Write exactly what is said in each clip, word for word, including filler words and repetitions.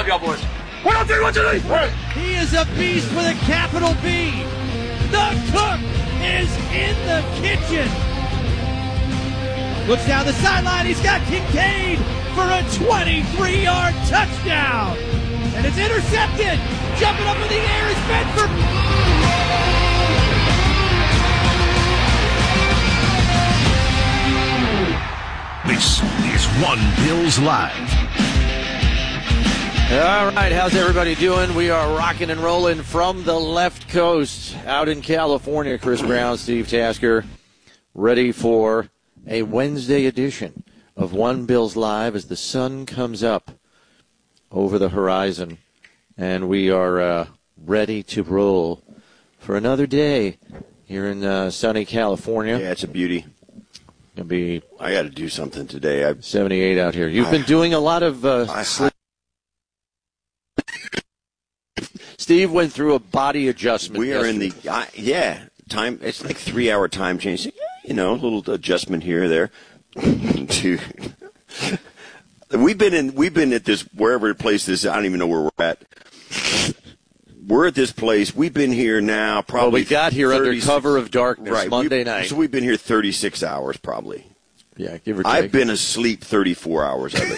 job, y'all boys. One, two, three, one, two, three. Right. He is a beast with a capital B. The cook is in the kitchen. Looks down the sideline. He's got Kincaid for a twenty-three-yard touchdown. And it's intercepted. Jumping up in the air is Bedford. This is One Bills Live. All right, how's everybody doing? We are rocking and rolling from the left coast out in California. Chris Brown, Steve Tasker, ready for a Wednesday edition of One Bills Live as the sun comes up over the horizon. And we are uh, ready to roll for another day here in uh, sunny California. Yeah, it's a beauty. It'll be I got to do something today. I, seventy-eight out here. You've I, been doing a lot of uh, I, sleep. Steve went through a body adjustment. We are yesterday. in the uh, yeah time. It's like three hour time change. You know, a little adjustment here or there. to we've been in. We've been at this wherever place this. I don't even know where we're at. We're at this place. We've been here now probably. Well, we got here under cover of darkness right, Monday we, night. So we've been here thirty-six hours probably. Yeah, give or take. I've been asleep thirty-four hours of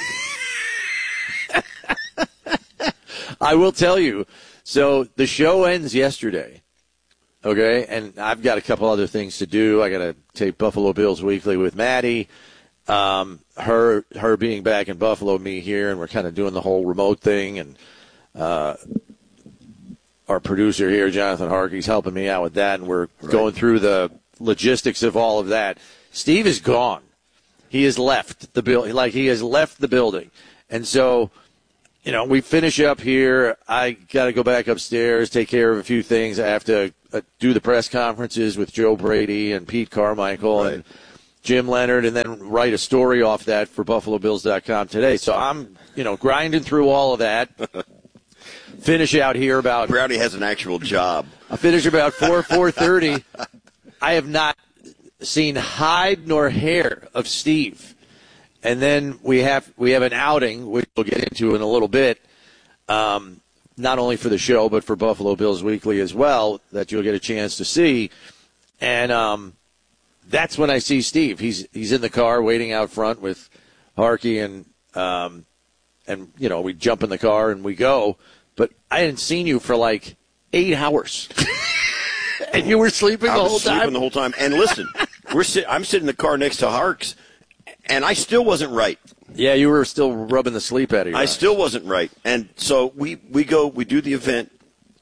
it. I will tell you. So the show ends yesterday, okay, and I've got a couple other things to do. I got to tape Buffalo Bills Weekly with Maddie. Um, her her being back in Buffalo, me here, and we're kind of doing the whole remote thing. And uh, our producer here, Jonathan Harkey's helping me out with that, and we're right. going through the logistics of all of that. Steve is gone. He has left the building. Like, he has left the building. And so, you know, we finish up here. I got to go back upstairs, take care of a few things. I have to uh, do the press conferences with Joe Brady and Pete Carmichael right. and Jim Leonard, and then write a story off that for Buffalo Bills dot com today. So I'm, you know, grinding through all of that. Finish out here about... Brownie has an actual job. I finish about four, four thirty. I have not seen hide nor hair of Steve. And then we have we have an outing, which we'll get into in a little bit, um, not only for the show, but for Buffalo Bills Weekly as well, that you'll get a chance to see. And um, that's when I see Steve. He's he's in the car waiting out front with Harkey, and, um, and you know, we jump in the car and we go. But I hadn't seen you for like eight hours. And you were sleeping I the was whole sleeping time? the whole time. And listen, we're sit- I'm sitting in the car next to Harks, and I still wasn't right. Yeah, you were still rubbing the sleep out of your I eyes. still wasn't right. And so we, we go, we do the event.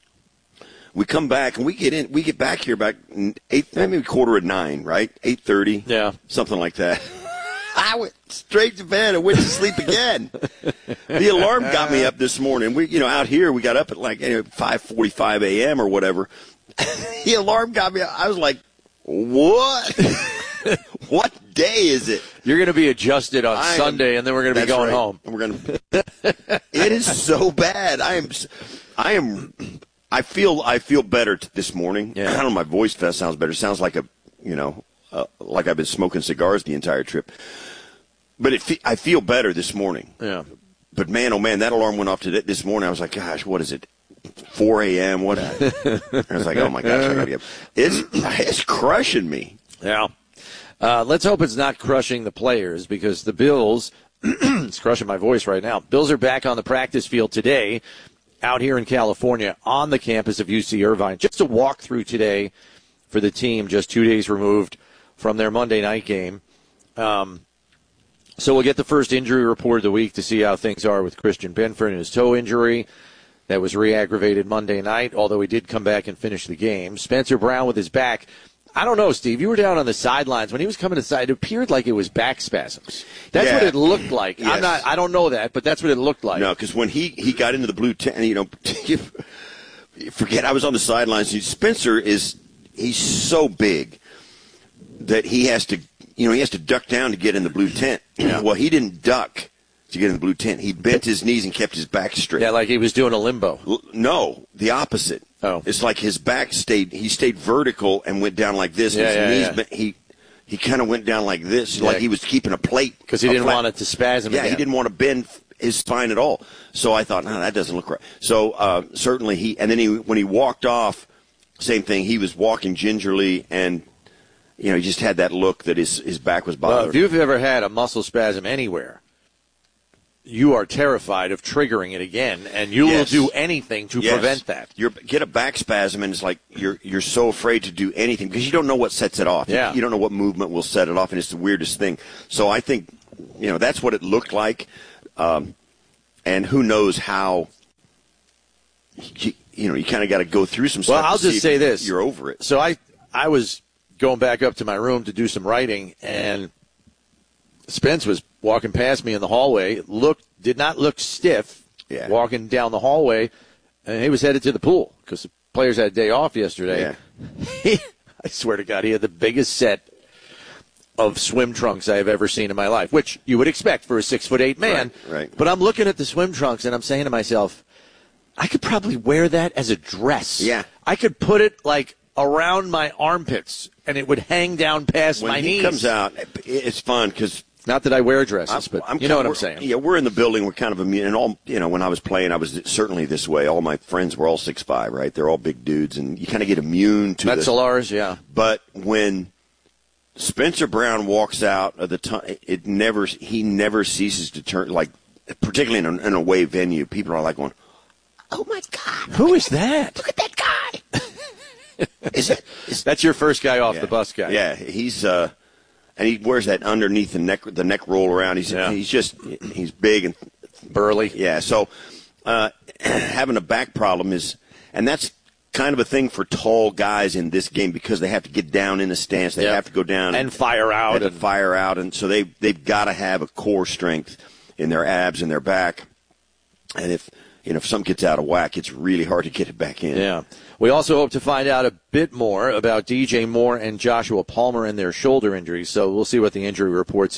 We come back, and we get in. We get back here about eight, maybe quarter at nine, right? eight thirty. Yeah. Something like that. I went straight to bed and went to sleep again. The alarm got me up this morning. We, you know, out here, we got up at like anyway, five forty-five a.m. or whatever. The alarm got me up. I was like, what? What day is it? You're going to be adjusted on I Sunday, am, and then we're going to be going right. home. And we're going to. It is so bad. I am. I am. I feel. I feel better t- this morning. Yeah. I don't know. My voice sounds better. It sounds like a. You know, uh, like I've been smoking cigars the entire trip. But it. Fe- I feel better this morning. Yeah. But man, oh man, that alarm went off today. This morning, I was like, gosh, what is it? four a.m. What? I was like, oh my gosh, I got to get up. It's it's crushing me. Yeah. Uh, let's hope it's not crushing the players, because the Bills, it's crushing my voice right now. Bills are back on the practice field today out here in California on the campus of U C Irvine. Just a walkthrough today for the team, just two days removed from their Monday night game. Um, so we'll get the first injury report of the week to see how things are with Christian Benford and his toe injury. That was re-aggravated Monday night, although he did come back and finish the game. Spencer Brown with his back. I don't know, Steve. You were down on the sidelines. When he was coming inside, it appeared like it was back spasms. That's yeah. what it looked like. Yes. I'm not, I don't know that, but that's what it looked like. No, because when he, he got into the blue tent, you know, you forget, I was on the sidelines. Spencer is, he's so big that he has to, you know, he has to duck down to get in the blue tent. Yeah. Well, he didn't duck to get in the blue tent. He bent his knees and kept his back straight. Yeah, like he was doing a limbo. L- no, the opposite. Oh. It's like his back stayed, he stayed vertical and went down like this. Yeah, his yeah, knees, yeah. bent, he, he kind of went down like this, Yeah. like he was keeping a plate. Because he a didn't flat- want it to spasm Yeah, again. he didn't want to bend his spine at all. So I thought, no, that doesn't look right. So uh, certainly he, and then he when he walked off, same thing. He was walking gingerly, and you know, he just had that look that his his back was bothered. Well, if you've ever had a muscle spasm anywhere, you are terrified of triggering it again, and you yes. will do anything to yes. prevent that. You get a back spasm, and it's like you're you're so afraid to do anything because you don't know what sets it off. Yeah. You, you don't know what movement will set it off, and it's the weirdest thing. So I think, you know, that's what it looked like, um, and who knows how. You, you know, you kind of got to go through some stuff. Well, I'll to see just say if this: you're over it. So I I was going back up to my room to do some writing, and Spence was walking past me in the hallway. Looked did not look stiff. Yeah. Walking down the hallway, and he was headed to the pool because the players had a day off yesterday. Yeah. He, I swear to God, he had the biggest set of swim trunks I have ever seen in my life, which you would expect for a six foot eight man. Right, right. But I'm looking at the swim trunks, and I'm saying to myself, I could probably wear that as a dress. Yeah. I could put it like around my armpits, and it would hang down past When my he knees. comes out, it's fun because. Not that I wear dresses, but I'm you know what kinda, I'm saying. Yeah, we're in the building. We're kind of immune. And all, you know, when I was playing, I was certainly this way. All my friends were all six five, right? They're all big dudes, and you kind of get immune to the. Metzelars, yeah. But when Spencer Brown walks out of the time, it never. He never ceases to turn. Like, particularly in a, in a away venue, people are like going, "Oh my God, Who is that? look at that guy!" is it? Is, That's your first guy off yeah, the bus guy. Yeah, he's. Uh, And he wears that underneath the neck, the neck roll around. He's Yeah. he's just he's big and Burly. yeah. So uh, having a back problem is, and that's kind of a thing for tall guys in this game because they have to get down in the stance. They Yep. have to go down And fire out and, and- fire out, and so they they've got to have a core strength in their abs and their back. And if you know if something gets out of whack, it's really hard to get it back in. Yeah. We also hope to find out a bit more about D J Moore and Joshua Palmer and their shoulder injuries. So we'll see what the injury report says.